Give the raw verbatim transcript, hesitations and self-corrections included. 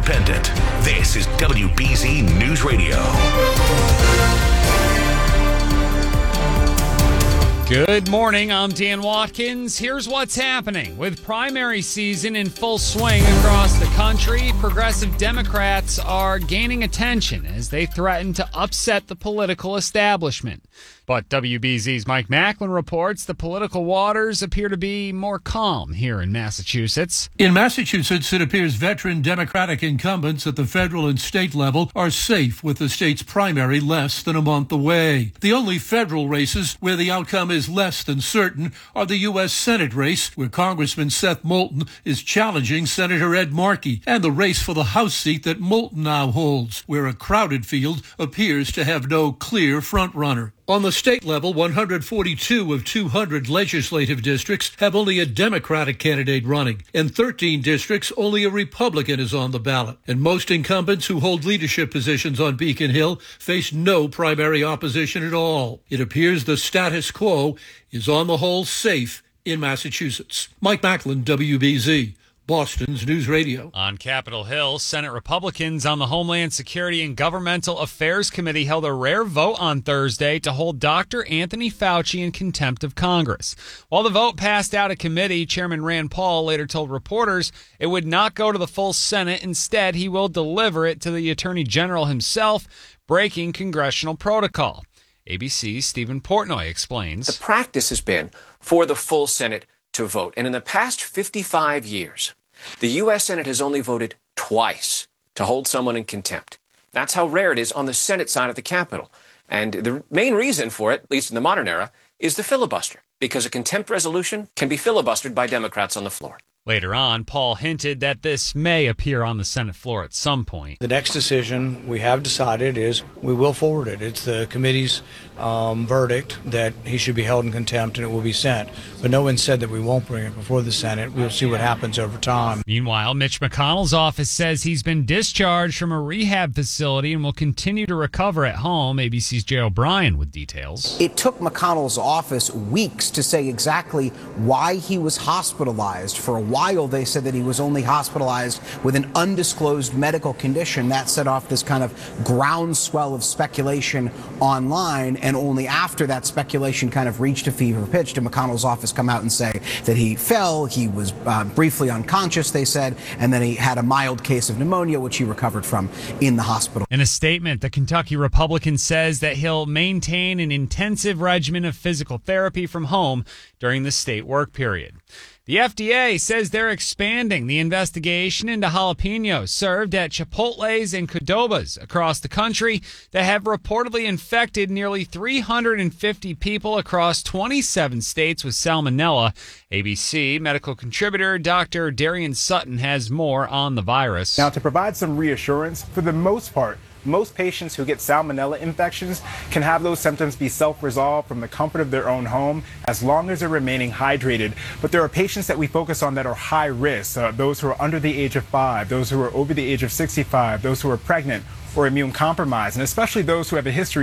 independent. This is W B Z News Radio. Good morning, I'm Dan Watkins. Here's what's happening. With primary season in full swing across the country, progressive Democrats are gaining attention as they threaten to upset the political establishment. But W B Z's Mike Macklin reports the political waters appear to be more calm here in Massachusetts. In Massachusetts, it appears veteran Democratic incumbents at the federal and state level are safe with the state's primary less than a month away. The only federal races where the outcome is less than certain are the U S Senate race, where Congressman Seth Moulton is challenging Senator Ed Markey, and the race for the House seat that Moulton now holds, where a crowded field appears to have no clear frontrunner. On the state level, one hundred forty-two of two hundred legislative districts have only a Democratic candidate running. In thirteen districts, only a Republican is on the ballot. And most incumbents who hold leadership positions on Beacon Hill face no primary opposition at all. It appears the status quo is on the whole safe in Massachusetts. Mike Macklin, W B Z. Boston's News Radio. On Capitol Hill, Senate Republicans on the Homeland Security and Governmental Affairs Committee held a rare vote on Thursday to hold Doctor Anthony Fauci in contempt of Congress. While the vote passed out of committee, Chairman Rand Paul later told reporters it would not go to the full Senate. Instead, he will deliver it to the Attorney General himself, breaking congressional protocol. A B C's Stephen Portnoy explains. The practice has been for the full Senate to vote. And in the past fifty-five years, the U S Senate has only voted twice to hold someone in contempt. That's how rare it is on the Senate side of the Capitol. And the main reason for it, at least in the modern era, is the filibuster, because a contempt resolution can be filibustered by Democrats on the floor. Later on, Paul hinted that this may appear on the Senate floor at some point. The next decision we have decided is we will forward it. It's the committee's um, verdict that he should be held in contempt and it will be sent. But no one said that we won't bring it before the Senate. We'll see what happens over time. Meanwhile, Mitch McConnell's office says he's been discharged from a rehab facility and will continue to recover at home. A B C's Jay O'Brien with details. It took McConnell's office weeks to say exactly why he was hospitalized. For a while, they said that he was only hospitalized with an undisclosed medical condition. That set off this kind of groundswell of speculation online, and only after that speculation kind of reached a fever pitch did McConnell's office come out and say that he fell, he was uh, briefly unconscious, they said, and then he had a mild case of pneumonia, which he recovered from in the hospital. In a statement, the Kentucky Republican says that he'll maintain an intensive regimen of physical therapy from home during the state work period. The F D A says they're expanding the investigation into jalapenos served at Chipotle's and Qdoba's across the country that have reportedly infected nearly three hundred fifty people across twenty-seven states with salmonella. A B C medical contributor Doctor Darian Sutton has more on the virus. Now, to provide some reassurance, for the most part, most patients who get salmonella infections can have those symptoms be self-resolved from the comfort of their own home as long as they're remaining hydrated. But there are patients that we focus on that are high risk, uh, those who are under the age of five, those who are over the age of sixty-five, those who are pregnant or immune compromised, and especially those who have a history